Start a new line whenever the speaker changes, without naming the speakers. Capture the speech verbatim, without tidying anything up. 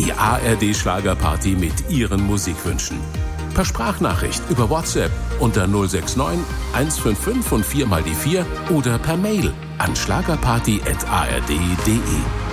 Die A R D Schlagerparty mit Ihren Musikwünschen. Per Sprachnachricht über WhatsApp unter null sechs neun eins fünf fünf und vier mal die vier oder per Mail an schlagerparty at a r d punkt d e.